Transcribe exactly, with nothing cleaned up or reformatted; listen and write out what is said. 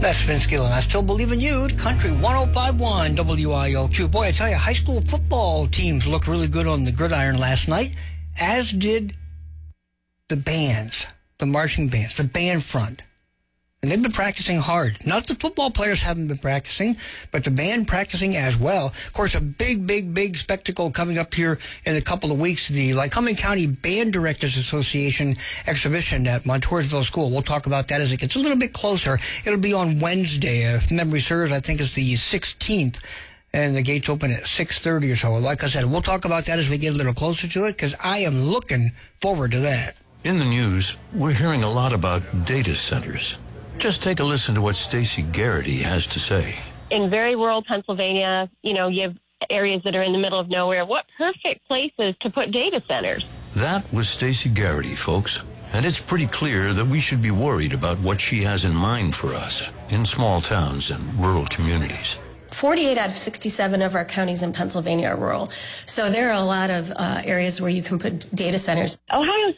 That's Vince Gill, and I still believe in you. Country one oh five point one W I L Q. Boy, I tell you, high school football teams looked really good on the gridiron last night, as did the bands, the marching bands, the band front. And they've been practicing hard. Not the football players haven't been practicing, but the band practicing as well. Of course, a big, big, big spectacle coming up here in a couple of weeks, the Lycoming County Band Directors Association exhibition at Montoursville School. We'll talk about that as it gets a little bit closer. It'll be on Wednesday. If memory serves, I think it's the sixteenth. And the gates open at six thirty or so. Like I said, we'll talk about that as we get a little closer to it, because I am looking forward to that. In the news, we're hearing a lot about data centers. Just take a listen to what Stacey Garrity has to say. In very rural Pennsylvania, you know, you have areas that are in the middle of nowhere. What perfect places to put data centers? That was Stacey Garrity, folks. And it's pretty clear that we should be worried about what she has in mind for us in small towns and rural communities. forty-eight out of sixty-seven of our counties in Pennsylvania are rural. So there are a lot of uh, areas where you can put data centers. Ohio